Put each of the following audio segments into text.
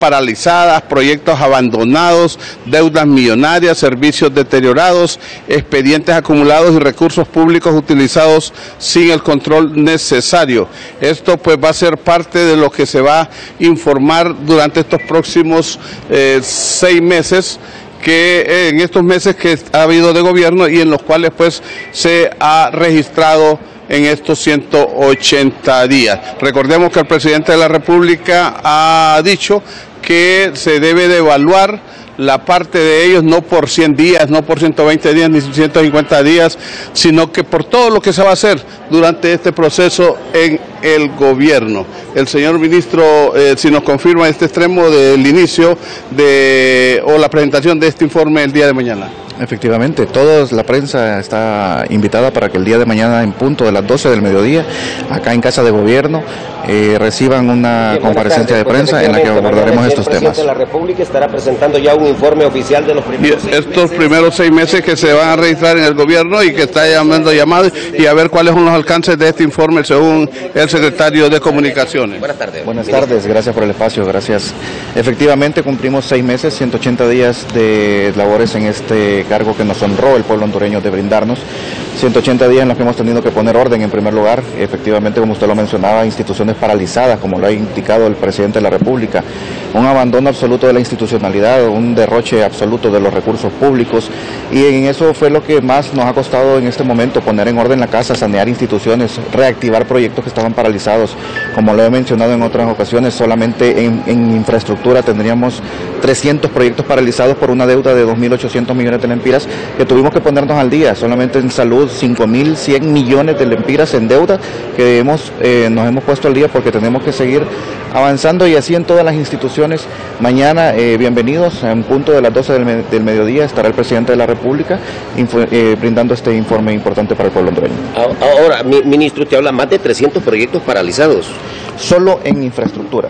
paralizadas, proyectos abandonados, deudas millonarias, servicios deteriorados, expedientes acumulados y recursos públicos utilizados sin el control necesario. Esto pues va a ser parte de lo que se va a informar durante estos próximos 6 meses, que en estos meses que ha habido de gobierno y en los cuales pues se ha registrado en estos 180 días. Recordemos que el presidente de la República ha dicho que se debe de evaluar la parte de ellos no por 100 días, no por 120 días, ni 150 días, sino que por todo lo que se va a hacer durante este proceso en el gobierno. El señor ministro, si nos confirma este extremo del inicio o la presentación de este informe el día de mañana. Efectivamente, toda la prensa está invitada para que el día de mañana en punto de las 12 del mediodía, acá en Casa de Gobierno, reciban una comparecencia de prensa en la que abordaremos estos temas. El presidente de la República estará presentando ya un informe oficial de los primeros 6 meses. Estos primeros 6 meses que se van a registrar en el gobierno y que está llamando llamadas y a ver cuáles son los alcances de este informe según el secretario de Comunicaciones. Buenas tardes. Buenas tardes, gracias por el espacio, gracias. Efectivamente cumplimos 6 meses, 180 días de labores en este cargo que nos honró el pueblo hondureño de brindarnos. 180 días en los que hemos tenido que poner orden en primer lugar, efectivamente como usted lo mencionaba, instituciones paralizadas, como lo ha indicado el presidente de la República, un abandono absoluto de la institucionalidad, un derroche absoluto de los recursos públicos, y en eso fue lo que más nos ha costado en este momento, poner en orden la casa, sanear instituciones, reactivar proyectos que estaban paralizados. Como lo he mencionado en otras ocasiones, solamente en infraestructura tendríamos 300 proyectos paralizados por una deuda de 2.800 millones de lempiras que tuvimos que ponernos al día. Solamente en salud 5.100 millones de lempiras en deuda que nos hemos puesto al día porque tenemos que seguir avanzando, y así en todas las instituciones. Mañana, bienvenidos, en punto de las 12 del mediodía estará el presidente de la República brindando este informe importante para el pueblo hondureño. Ahora, ministro, usted habla más de 300 proyectos paralizados. Solo en infraestructura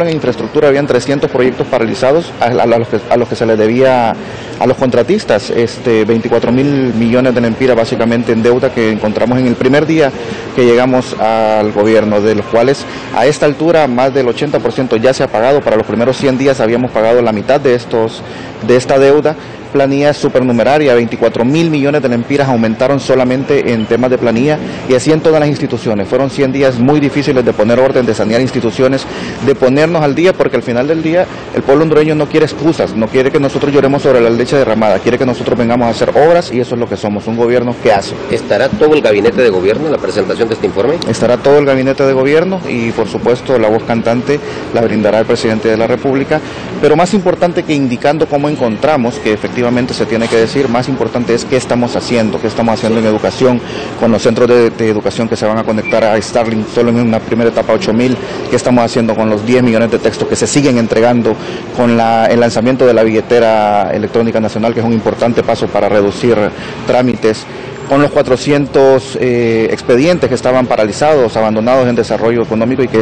habían 300 proyectos paralizados a los que se les debía a los contratistas, 24.000 millones de lempiras básicamente en deuda que encontramos en el primer día que llegamos al gobierno, de los cuales a esta altura más del 80% ya se ha pagado. Para los primeros 100 días habíamos pagado la mitad de esta deuda. Planilla supernumeraria, 24.000 millones de lempiras aumentaron solamente en temas de planilla, y así en todas las instituciones. Fueron 100 días muy difíciles de poner orden, de sanear instituciones, de ponernos al día, porque al final del día el pueblo hondureño no quiere excusas, no quiere que nosotros lloremos sobre la leche derramada, quiere que nosotros vengamos a hacer obras, y eso es lo que somos, un gobierno que hace. ¿Estará todo el gabinete de gobierno en la presentación de este informe? Estará todo el gabinete de gobierno y por supuesto la voz cantante la brindará el presidente de la República, pero más importante que indicando cómo encontramos, que efectivamente se tiene que decir, más importante es qué estamos haciendo en educación, con los centros de educación que se van a conectar a Starlink solo en una primera etapa 8.000, qué estamos haciendo con los 10 millones de textos que se siguen entregando, con el lanzamiento de la billetera electrónica nacional, que es un importante paso para reducir trámites, con los 400 expedientes que estaban paralizados, abandonados en desarrollo económico, y que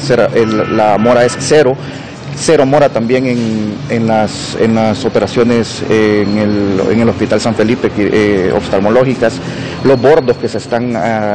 la mora es cero mora también en las operaciones en el Hospital San Felipe oftalmológicas, los bordos que se están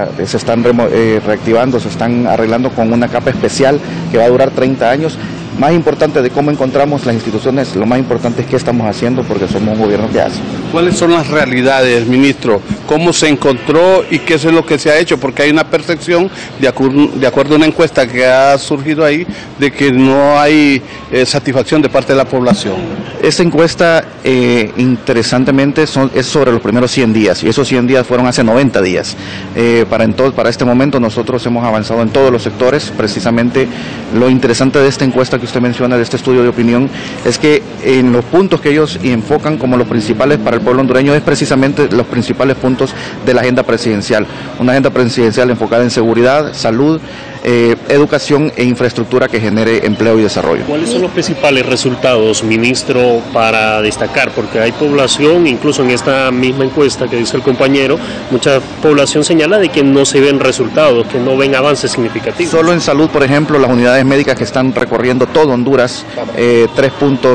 reactivando, se están arreglando con una capa especial que va a durar 30 años. Más importante de cómo encontramos las instituciones, lo más importante es qué estamos haciendo, porque somos un gobierno que hace. ¿Cuáles son las realidades, ministro? ¿Cómo se encontró y qué es lo que se ha hecho? Porque hay una percepción, de acuerdo a una encuesta que ha surgido ahí, de que no hay satisfacción de parte de la población. Esta encuesta, interesantemente, es sobre los primeros 100 días, y esos 100 días fueron hace 90 días. Para este momento nosotros hemos avanzado en todos los sectores. Precisamente lo interesante de esta encuesta que usted menciona, de este estudio de opinión, es que en los puntos que ellos enfocan como los principales para el pueblo hondureño es precisamente los principales puntos de la agenda presidencial. Una agenda presidencial enfocada en seguridad, salud, educación e infraestructura que genere empleo y desarrollo. ¿Cuáles son los principales resultados, ministro, para destacar? Porque hay población, incluso en esta misma encuesta que dice el compañero, mucha población señala de que no se ven resultados, que no ven avances significativos. Solo en salud, por ejemplo, las unidades médicas que están recorriendo todo Honduras, en 3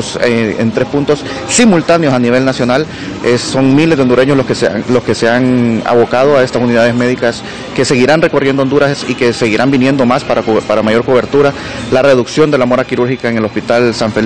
puntos simultáneos a nivel nacional, son miles de hondureños los que se han abocado a estas unidades médicas, que seguirán recorriendo Honduras y que seguirán viniendo más para mayor cobertura. La reducción de la mora quirúrgica en el Hospital San Felipe